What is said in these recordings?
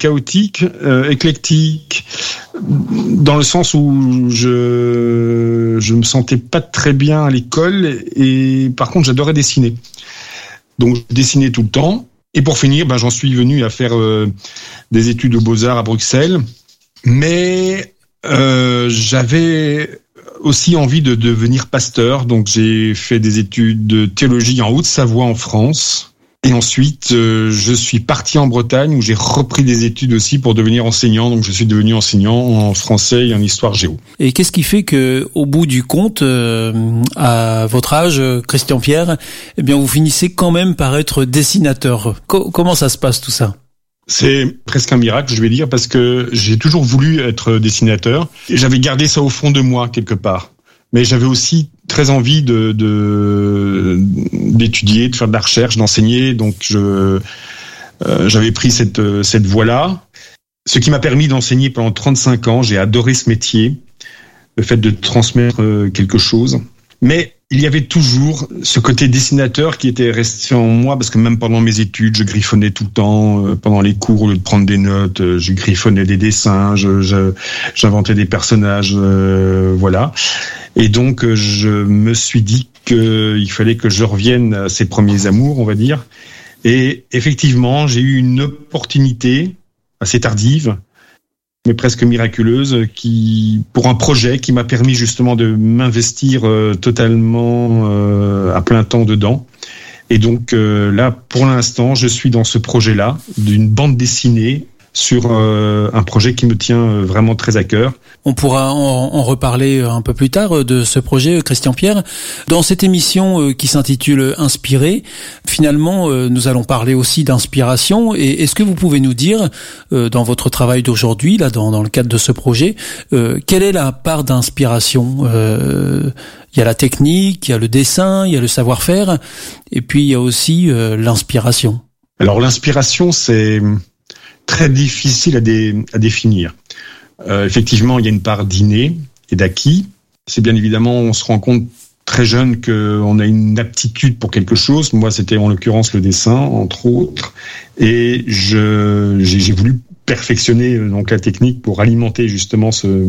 chaotique, éclectique, dans le sens où je me sentais pas très bien à l'école et par contre j'adorais dessiner. Donc je dessinais tout le temps. Et pour finir, j'en suis venu à faire des études aux Beaux-Arts à Bruxelles. Mais j'avais aussi envie de devenir pasteur. Donc j'ai fait des études de théologie en Haute-Savoie en France. Et ensuite, je suis parti en Bretagne où j'ai repris des études aussi pour devenir enseignant. Donc je suis devenu enseignant en français et en histoire géo. Et qu'est-ce qui fait que, au bout du compte, à votre âge, Christian Pierre, vous finissez quand même par être dessinateur? Comment ça se passe tout ça? C'est presque un miracle, je vais dire, parce que j'ai toujours voulu être dessinateur. Et j'avais gardé ça au fond de moi quelque part. Mais j'avais aussi très envie d'étudier, de faire de la recherche, d'enseigner. Donc j'avais pris cette voie-là. Ce qui m'a permis d'enseigner pendant 35 ans. J'ai adoré ce métier, le fait de transmettre quelque chose. Mais il y avait toujours ce côté dessinateur qui était resté en moi, parce que même pendant mes études, je griffonnais tout le temps. Pendant les cours, au lieu de prendre des notes, je griffonnais des dessins, j'inventais des personnages, voilà. Et donc, je me suis dit qu'il fallait que je revienne à ces premiers amours, on va dire. Et effectivement, j'ai eu une opportunité assez tardive, mais presque miraculeuse, pour un projet qui m'a permis justement de m'investir totalement à plein temps dedans. Et donc là, pour l'instant, je suis dans ce projet-là, d'une bande dessinée sur un projet qui me tient vraiment très à cœur. On pourra en reparler un peu plus tard de ce projet, Christian Pierre. Dans cette émission qui s'intitule Inspiré, finalement, nous allons parler aussi d'inspiration. Et est-ce que vous pouvez nous dire, dans votre travail d'aujourd'hui, là, dans le cadre de ce projet, quelle est la part d'inspiration? Il y a la technique, il y a le dessin, il y a le savoir-faire, et puis il y a aussi l'inspiration. Alors l'inspiration, c'est très difficile à définir. Effectivement, il y a une part d'inné et d'acquis. C'est bien évidemment, on se rend compte très jeune qu'on a une aptitude pour quelque chose. Moi, c'était en l'occurrence le dessin, entre autres. Et j'ai voulu perfectionner donc la technique pour alimenter justement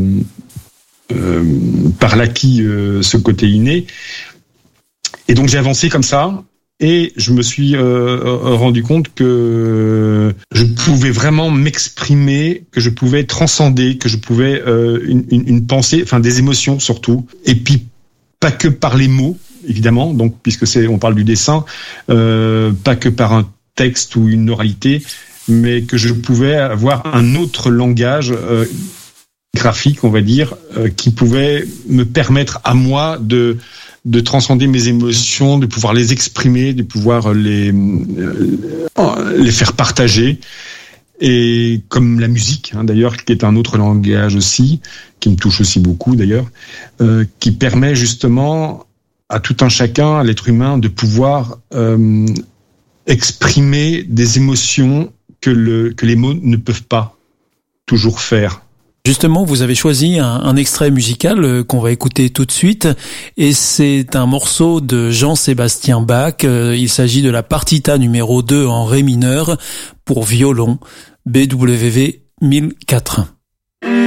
par l'acquis ce côté inné. Et donc j'ai avancé comme ça. Et je me suis rendu compte que je pouvais vraiment m'exprimer, que je pouvais transcender, que je pouvais une pensée, enfin des émotions surtout. Et puis pas que par les mots, évidemment. Donc puisque on parle du dessin, pas que par un texte ou une oralité, mais que je pouvais avoir un autre langage graphique, on va dire, qui pouvait me permettre à moi de transcender mes émotions, de pouvoir les exprimer, de pouvoir les faire partager. Et comme la musique, d'ailleurs, qui est un autre langage aussi, qui me touche aussi beaucoup d'ailleurs, qui permet justement à tout un chacun, à l'être humain, de pouvoir exprimer des émotions que les mots ne peuvent pas toujours faire. Justement, vous avez choisi un extrait musical qu'on va écouter tout de suite, et c'est un morceau de Jean-Sébastien Bach. Il s'agit de la partita numéro 2 en ré mineur pour violon, BWV 1004.